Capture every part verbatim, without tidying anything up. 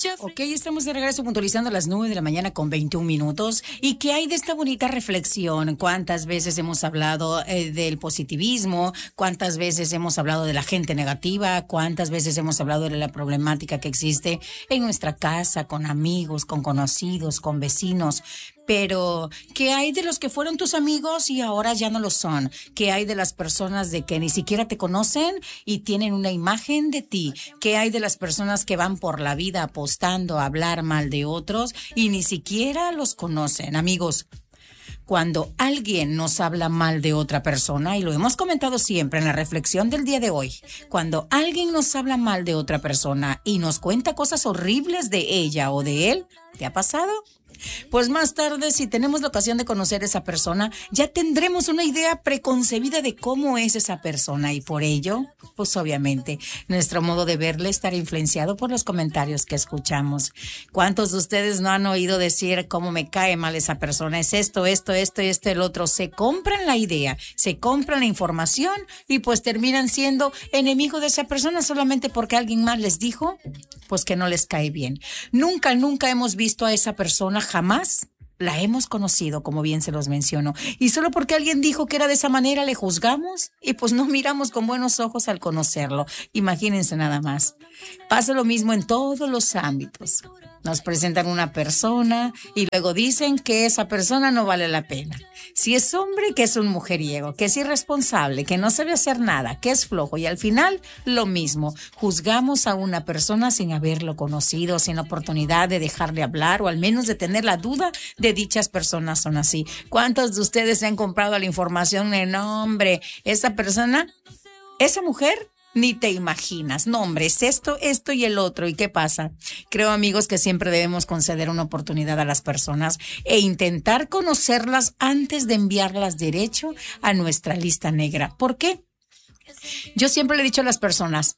Ok, estamos de regreso puntualizando las nueve de la mañana con veintiún minutos. ¿Y qué hay de esta bonita reflexión? ¿Cuántas veces hemos hablado eh, del positivismo? ¿Cuántas veces hemos hablado de la gente negativa? ¿Cuántas veces hemos hablado de la problemática que existe en nuestra casa, con amigos, con conocidos, con vecinos? Pero, ¿qué hay de los que fueron tus amigos y ahora ya no lo son? ¿Qué hay de las personas de que ni siquiera te conocen y tienen una imagen de ti? ¿Qué hay de las personas que van por la vida apostando a hablar mal de otros y ni siquiera los conocen? Amigos, cuando alguien nos habla mal de otra persona, y lo hemos comentado siempre en la reflexión del día de hoy, cuando alguien nos habla mal de otra persona y nos cuenta cosas horribles de ella o de él, ¿te ha pasado? Pues más tarde, si tenemos la ocasión de conocer a esa persona, ya tendremos una idea preconcebida de cómo es esa persona y por ello, pues obviamente, nuestro modo de verle estará influenciado por los comentarios que escuchamos. ¿Cuántos de ustedes no han oído decir cómo me cae mal esa persona? Es esto, esto, esto y esto, el otro. Se compran la idea, se compran la información y pues terminan siendo enemigos de esa persona solamente porque alguien más les dijo, pues que no les cae bien. Nunca, nunca hemos visto a esa persona, jamás la hemos conocido, como bien se los menciono. Y solo porque alguien dijo que era de esa manera, le juzgamos y pues no miramos con buenos ojos al conocerlo. Imagínense nada más. Pasa lo mismo en todos los ámbitos. Nos presentan una persona y luego dicen que esa persona no vale la pena. Si es hombre, que es un mujeriego, que es irresponsable, que no sabe hacer nada, que es flojo. Y al final, lo mismo. Juzgamos a una persona sin haberlo conocido, sin la oportunidad de dejarle hablar o al menos de tener la duda de dichas personas son así. ¿Cuántos de ustedes se han comprado la información de, no, hombre, esa persona, esa mujer? Ni te imaginas. No, hombre, es esto, esto y el otro. ¿Y qué pasa? Creo, amigos, que siempre debemos conceder una oportunidad a las personas e intentar conocerlas antes de enviarlas derecho a nuestra lista negra. ¿Por qué? Yo siempre le he dicho a las personas,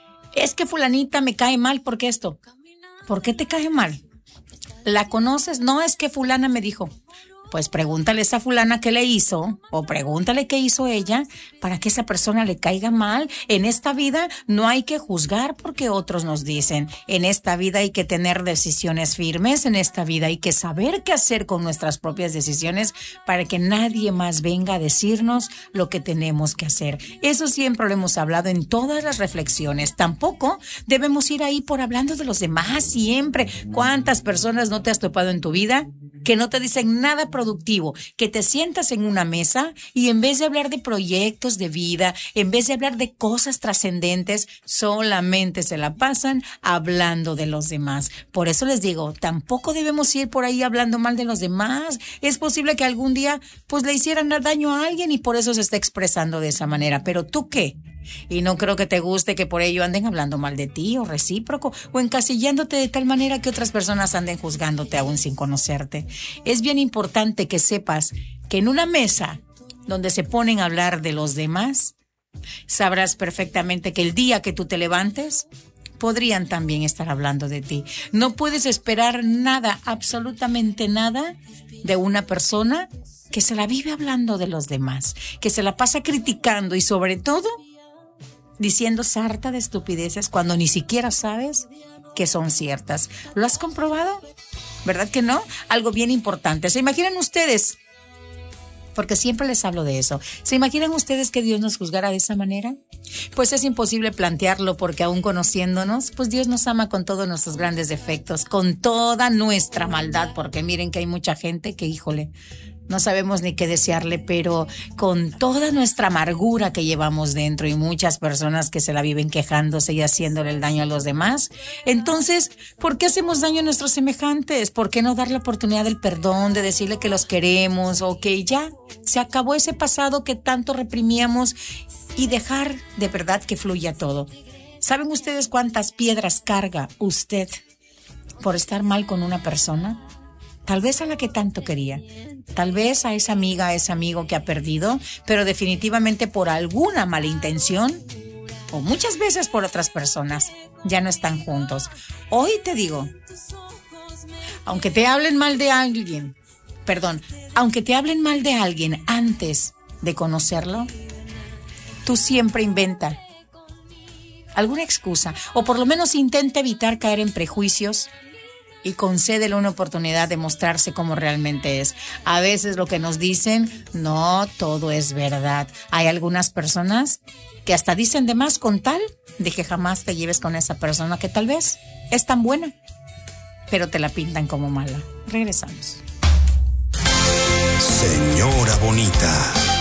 es que fulanita me cae mal porque esto. ¿Por qué te cae mal? ¿La conoces? No, es que fulana me dijo. Pues pregúntale a esa fulana qué le hizo o pregúntale qué hizo ella para que esa persona le caiga mal. En esta vida no hay que juzgar porque otros nos dicen. En esta vida hay que tener decisiones firmes. En esta vida hay que saber qué hacer con nuestras propias decisiones para que nadie más venga a decirnos lo que tenemos que hacer. Eso siempre lo hemos hablado en todas las reflexiones. Tampoco debemos ir ahí por hablando de los demás siempre. ¿Cuántas personas no te has topado en tu vida que no te dicen nada productivo, que te sientas en una mesa y en vez de hablar de proyectos de vida, en vez de hablar de cosas trascendentes, solamente se la pasan hablando de los demás? Por eso les digo, tampoco debemos ir por ahí hablando mal de los demás. Es posible que algún día pues le hicieran daño a alguien y por eso se está expresando de esa manera. ¿Pero tú qué? Y no creo que te guste que por ello anden hablando mal de ti o recíproco o encasillándote de tal manera que otras personas anden juzgándote aún sin conocerte. Es bien importante que sepas que en una mesa donde se ponen a hablar de los demás, sabrás perfectamente que el día que tú te levantes, podrían también estar hablando de ti. No puedes esperar nada, absolutamente nada, de una persona que se la vive hablando de los demás, que se la pasa criticando y sobre todo diciendo sarta de estupideces cuando ni siquiera sabes que son ciertas. ¿Lo has comprobado? ¿Verdad que no? Algo bien importante. ¿Se imaginan ustedes? Porque siempre les hablo de eso. ¿Se imaginan ustedes que Dios nos juzgara de esa manera? Pues es imposible plantearlo porque aún conociéndonos, pues Dios nos ama con todos nuestros grandes defectos, con toda nuestra maldad, porque miren que hay mucha gente que, híjole, no sabemos ni qué desearle, pero con toda nuestra amargura que llevamos dentro y muchas personas que se la viven quejándose y haciéndole el daño a los demás, entonces, ¿por qué hacemos daño a nuestros semejantes? ¿Por qué no dar la oportunidad del perdón, de decirle que los queremos o que ya se acabó ese pasado que tanto reprimíamos y dejar de verdad que fluya todo? ¿Saben ustedes cuántas piedras carga usted por estar mal con una persona? Tal vez a la que tanto quería, tal vez a esa amiga, a ese amigo que ha perdido, pero definitivamente por alguna mala intención, o muchas veces por otras personas, ya no están juntos. Hoy te digo, aunque te hablen mal de alguien, perdón, aunque te hablen mal de alguien antes de conocerlo, tú siempre inventa alguna excusa, o por lo menos intenta evitar caer en prejuicios y concédele una oportunidad de mostrarse como realmente es. A veces lo que nos dicen, no todo es verdad. Hay algunas personas que hasta dicen de más con tal de que jamás te lleves con esa persona que tal vez es tan buena, pero te la pintan como mala. Regresamos. Señora bonita.